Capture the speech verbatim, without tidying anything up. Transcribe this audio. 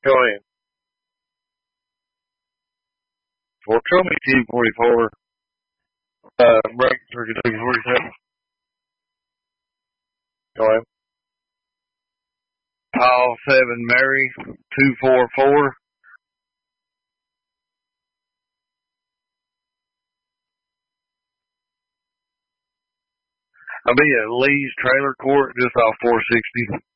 Go ahead. Well, show me T forty-four. Uh, break three forty-seven. Go ahead. Paul seven Mary two four four. I'll be at Lee's Trailer Court just off four sixty.